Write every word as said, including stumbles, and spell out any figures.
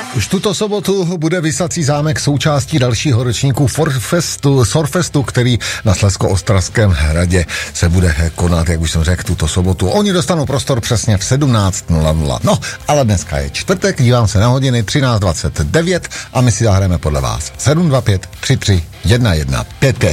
Už tuto sobotu bude Visací zámek součástí dalšího ročníku Forfestu, Sorfestu, který na Slezsko-Ostravském hradě se bude konat, jak už jsem řekl, tuto sobotu. Oni dostanou prostor přesně v sedmnáct nula nula. No, ale dneska je čtvrtek, dívám se na hodiny třináct dvacet devět a my si zahrajeme podle vás sedm dva pět tři tři jedna jedna pět pět.